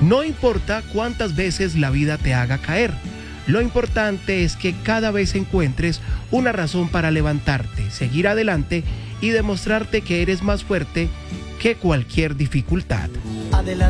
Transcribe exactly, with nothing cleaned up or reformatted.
No importa cuántas veces la vida te haga caer, lo importante es que cada vez encuentres una razón para levantarte, seguir adelante y demostrarte que eres más fuerte que cualquier dificultad. Adelante.